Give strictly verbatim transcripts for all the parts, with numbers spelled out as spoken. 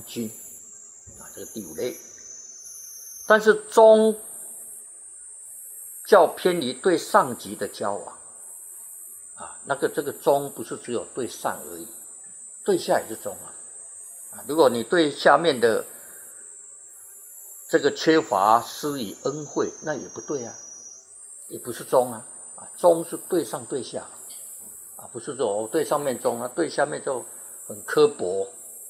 君啊，这个第五类。但是忠较偏离对上级的交往啊，那个这个忠不是只有对上而已，对下也是忠啊。啊，如果你对下面的这个缺乏施以恩惠，那也不对啊，也不是忠啊。啊，忠是对上对下啊，不是说我对上面忠啊，对下面就很刻薄，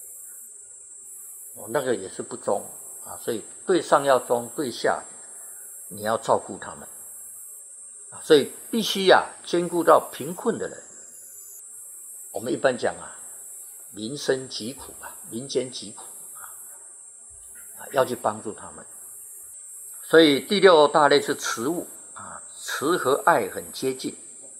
哦，那个也是不忠啊。所以对上要忠，对下你要照顾他们啊，所以必须呀、啊、兼顾到贫困的人。我们一般讲啊，民生疾苦啊，民间疾苦啊，要去帮助他们。所以第六大类是慈物啊，慈和爱很接近。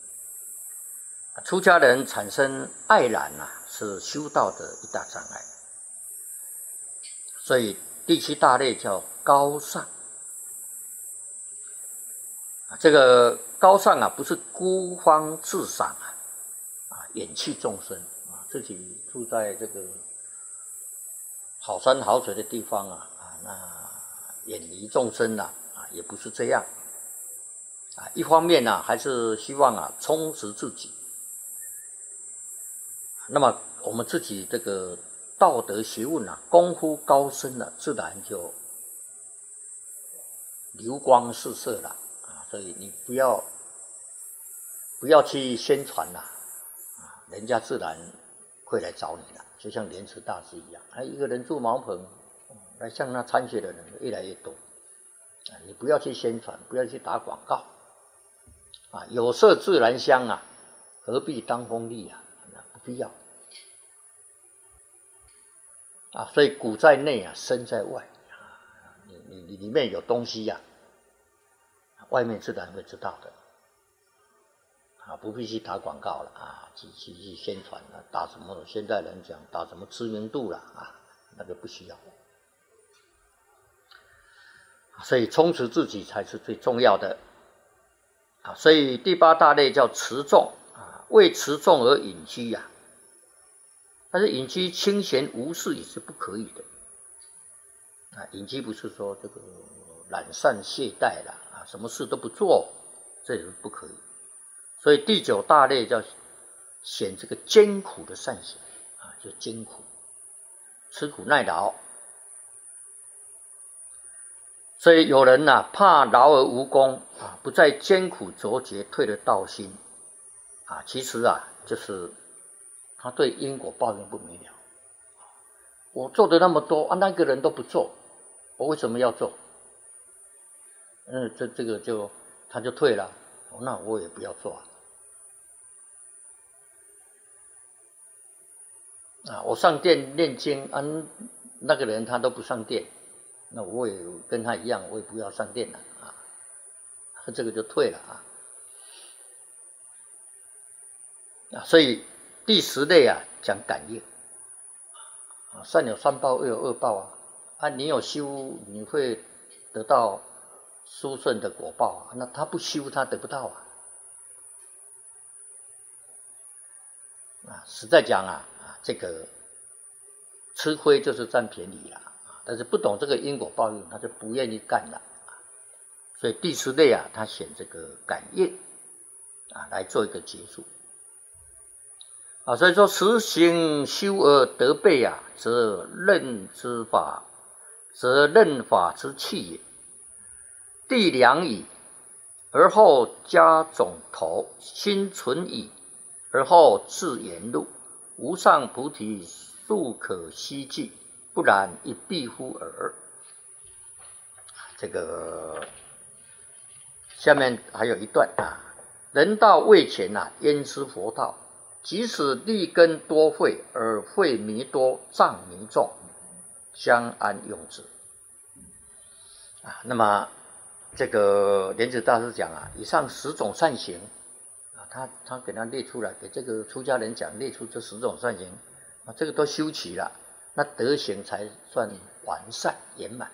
出家人产生爱染啊，是修道的一大障碍。所以第七大类叫高尚。这个高尚啊，不是孤芳自赏啊，啊，远弃众生啊，自己住在这个好山好水的地方啊，啊，那远离众生啊，啊，也不是这样啊。一方面呢、啊，还是希望啊，充实自己。那么我们自己这个道德学问啊，功夫高深了、啊，自然就流光四射了啊。所以你不要不要去宣传啦，啊，人家自然会来找你了。就像莲池大师一样，他一个人住茅棚，来向他参学的人越来越多啊。你不要去宣传，不要去打广告啊，有色自然香啊，何必当锋利啊？不必要啊。所以古在内啊，身在外啊，你你你里面有东西呀、啊，外面自然会知道的啊，不必去打广告了啊，去去去宣传了，打什么？现在人讲打什么知名度了啊，那个不需要。所以充实自己才是最重要的啊。所以第八大类叫持众啊，为持众而隐居呀、啊。但是隐居清闲无事也是不可以的啊。隐居不是说这个懒散懈怠了啊，什么事都不做，这也是不可以。所以第九大类叫显这个艰苦的善行啊，就艰苦，吃苦耐劳。所以有人呐、啊，怕劳而无功啊，不再艰苦卓绝，退了道心啊。其实啊，就是他对因果报应不明了。我做的那么多啊，那个人都不做，我为什么要做？嗯，这这个就他就退了，那我也不要做啊。啊，我上殿念经啊，那个人他都不上殿。那我也跟他一样，我也不要上殿了啊，这个就退了啊。啊，所以第十类啊讲感应啊，善有善报，恶有恶报啊。啊，你有修，你会得到殊胜的果报啊。那他不修，他得不到啊。啊，实在讲啊，啊，这个吃亏就是占便宜了。但是不懂这个因果报应，他就不愿意干了。所以第十类啊，他选这个感应啊来做一个结束啊。所以说实行修而得备啊，则任之法，则任法之器也。地良矣，而后加种头；心存矣，而后自言路。无上菩提速可希冀。不然一必乎耳。这个下面还有一段啊，人道未浅啊，焉知佛道？即使利根多慧，而慧弥多，障弥重，相安用之啊。那么这个莲池大师讲啊，以上十种善行啊，他他给他列出来，给这个出家人讲，列出这十种善行啊，这个都修齐了。那德行才算完善圆满，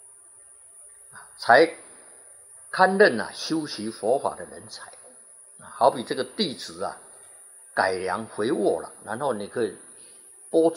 才堪任啊修习佛法的人才。好比这个弟子啊，改良肥沃了，然后你可以